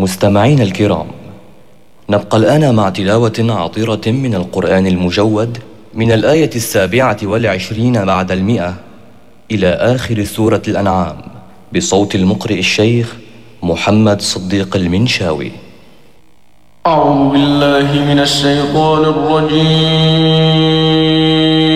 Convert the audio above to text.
مستمعين الكرام، نبقى الآن مع تلاوة عطرة من القرآن المجود من الآية 27 بعد 100 إلى آخر سورة الأنعام بصوت المقرئ الشيخ محمد صديق المنشاوي. أعوذ بالله من الشيطان الرجيم.